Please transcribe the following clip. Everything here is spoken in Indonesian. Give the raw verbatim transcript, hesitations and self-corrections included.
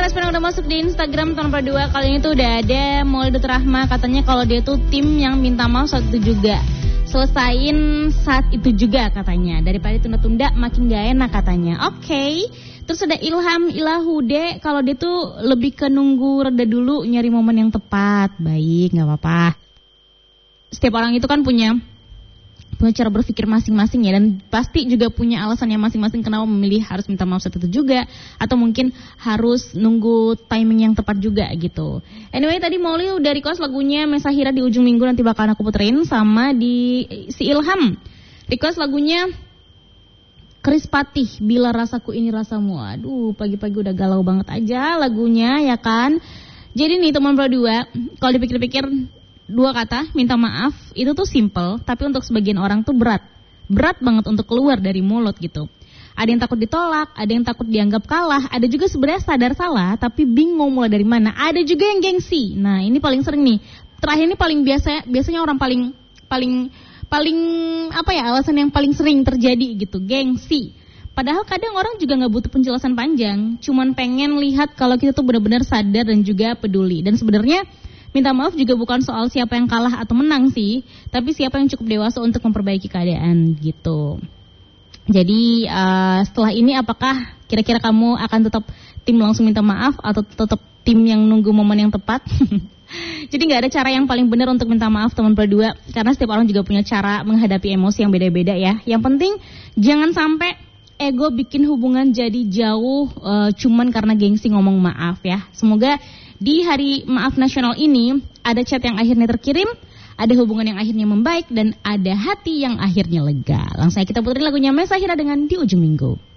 Mas pernah udah masuk di Instagram tahun berdua. Kali ini tuh udah ada Maulid Rahma. Katanya kalau dia tuh tim yang minta maaf saat itu juga. Selesain saat itu juga katanya. Daripada tunda-tunda makin gak enak katanya. Oke okay. Terus ada Ilham Ilahude. Kalau dia tuh lebih ke nunggu reda dulu, nyari momen yang tepat. Baik, gak apa-apa. Setiap orang itu kan punya punya cara berpikir masing-masing ya, dan pasti juga punya alasannya masing-masing kenapa memilih harus minta maaf saat itu juga, atau mungkin harus nunggu timing yang tepat juga gitu. Anyway, tadi Molly udah request lagunya Mesahira di ujung minggu, nanti bakalan aku puterin. Sama di si Ilham request lagunya Chris Patih, Bila Rasaku Ini Rasamu. Aduh, pagi-pagi udah galau banget aja lagunya ya kan. Jadi nih teman berdua, kalau dipikir-pikir dua kata, minta maaf, itu tuh simple, tapi untuk sebagian orang tuh berat. Berat banget untuk keluar dari mulut gitu. Ada yang takut ditolak, ada yang takut dianggap kalah, ada juga sebenarnya sadar salah, tapi bingung mulai dari mana. Ada juga yang gengsi. Nah ini paling sering nih. Terakhir ini paling biasa, biasanya orang paling, paling, paling, apa ya, alasan yang paling sering terjadi gitu, gengsi. Padahal kadang orang juga gak butuh penjelasan panjang, cuman pengen lihat kalau kita tuh benar-benar sadar dan juga peduli. Dan sebenarnya minta maaf juga bukan soal siapa yang kalah atau menang sih, tapi siapa yang cukup dewasa untuk memperbaiki keadaan gitu. Jadi uh, setelah ini apakah kira-kira kamu akan tetap tim langsung minta maaf atau tetap tim yang nunggu momen yang tepat? Jadi gak ada cara yang paling benar untuk minta maaf teman berdua, karena setiap orang juga punya cara menghadapi emosi yang beda-beda ya. Yang penting jangan sampai ego bikin hubungan jadi jauh uh, cuman karena gengsi ngomong maaf ya. Semoga di hari maaf nasional ini ada chat yang akhirnya terkirim, ada hubungan yang akhirnya membaik, dan ada hati yang akhirnya lega. Langsung aja kita puterin lagunya Mesahira dengan Di Ujung Minggu.